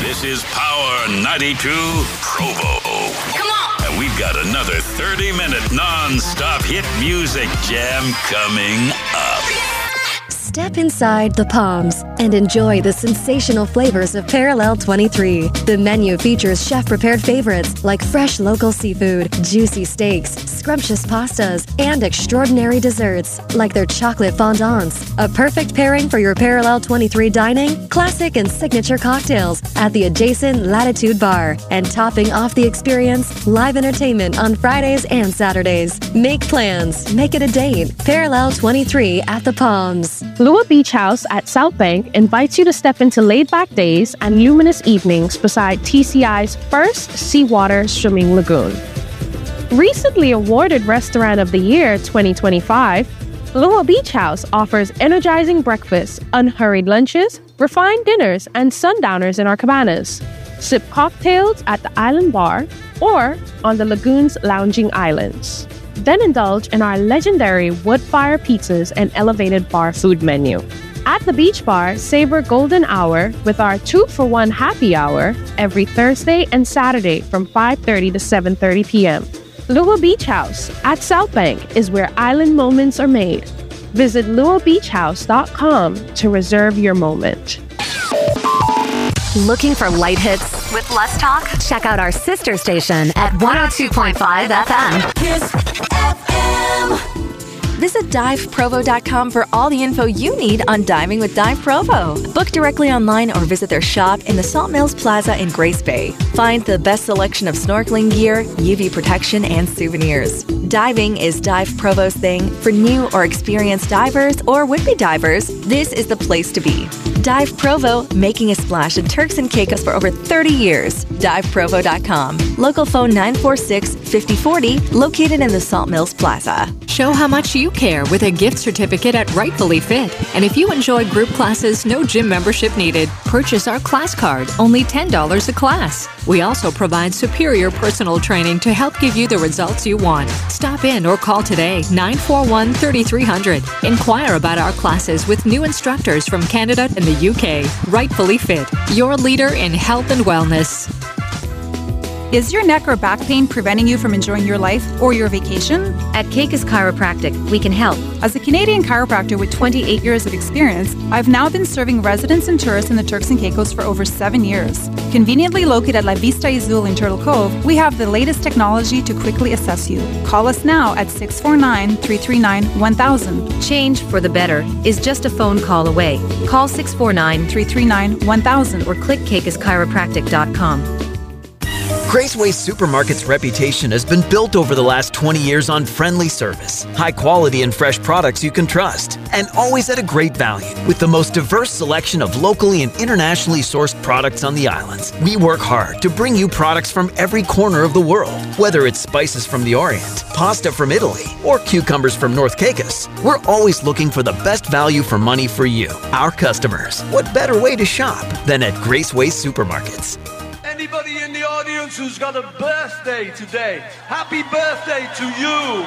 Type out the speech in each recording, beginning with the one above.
This is Power 92 Provo. Come on! And we've got another 30-minute non-stop hit music jam coming up. Step inside the Palms and enjoy the sensational flavors of Parallel 23. The menu features chef-prepared favorites like fresh local seafood, juicy steaks, scrumptious pastas, and extraordinary desserts like their chocolate fondants. A perfect pairing for your Parallel 23 dining, classic and signature cocktails at the adjacent Latitude Bar. And topping off the experience, live entertainment on Fridays and Saturdays. Make plans. Make it a date. Parallel 23 at the Palms. Lua Beach House at South Bank invites you to step into laid-back days and luminous evenings beside TCI's first seawater swimming lagoon. Recently awarded Restaurant of the Year 2025, Lua Beach House offers energizing breakfasts, unhurried lunches, refined dinners, and sundowners in our cabanas. Sip cocktails at the Island Bar or on the lagoon's lounging islands. Then indulge in our legendary wood-fire pizzas and elevated bar food menu. At the Beach Bar, savor golden hour with our 2-for-1 happy hour every Thursday and Saturday from 5:30 to 7:30 p.m. Lua Beach House at South Bank is where island moments are made. Visit luabeachhouse.com to reserve your moment. Looking for light hits with less talk? Check out our sister station at 102.5 FM. Kiss FM. Visit diveprovo.com for all the info you need on diving with Dive Provo. Book directly online or visit their shop in the Salt Mills Plaza in Grace Bay. Find the best selection of snorkeling gear, UV protection, and souvenirs. Diving is Dive Provo's thing. For new or experienced divers or would-be divers, this is the place to be. Dive Provo, making a splash in Turks and Caicos for over 30 years. DiveProvo.com. Local phone 946-5040, located in the Salt Mills Plaza. Show how much you care with a gift certificate at Rightfully Fit. And if you enjoy group classes, no gym membership needed. Purchase our class card, only $10 a class. We also provide superior personal training to help give you the results you want. Stop in or call today, 941-3300. Inquire about our classes with new instructors from Canada and the UK. Rightfully Fit, your leader in health and wellness. Is your neck or back pain preventing you from enjoying your life or your vacation? At Caicos Chiropractic, we can help. As a Canadian chiropractor with 28 years of experience, I've now been serving residents and tourists in the Turks and Caicos for over 7 years. Conveniently located at La Vista Azul in Turtle Cove, we have the latest technology to quickly assess you. Call us now at 649-339-1000. Change for the better is just a phone call away. Call 649-339-1000 or click caicoschiropractic.com. Graceway Supermarket's reputation has been built over the last 20 years on friendly service, high quality and fresh products you can trust, and always at a great value. With the most diverse selection of locally and internationally sourced products on the islands, we work hard to bring you products from every corner of the world. Whether it's spices from the Orient, pasta from Italy, or cucumbers from North Caicos, we're always looking for the best value for money for you, our customers. What better way to shop than at Graceway Supermarkets? Anybody in the audience who's got a birthday today, happy birthday to you.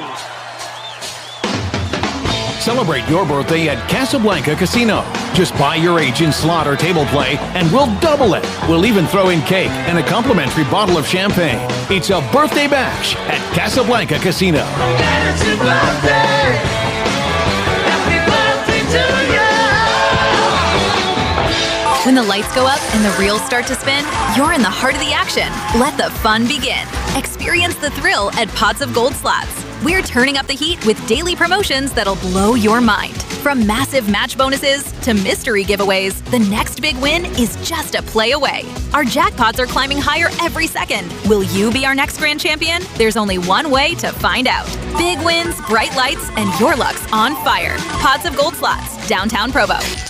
Celebrate your birthday at Casablanca Casino. Just buy your age in slot or table play and we'll double it. We'll even throw in cake and a complimentary bottle of champagne. It's a birthday bash at Casablanca Casino. It's your birthday. Happy birthday to you. When the lights go up and the reels start to spin, you're in the heart of the action. Let the fun begin. Experience the thrill at Pots of Gold Slots. We're turning up the heat with daily promotions that'll blow your mind. From massive match bonuses to mystery giveaways, the next big win is just a play away. Our jackpots are climbing higher every second. Will you be our next grand champion? There's only one way to find out. Big wins, bright lights, and your luck's on fire. Pots of Gold Slots, downtown Provo.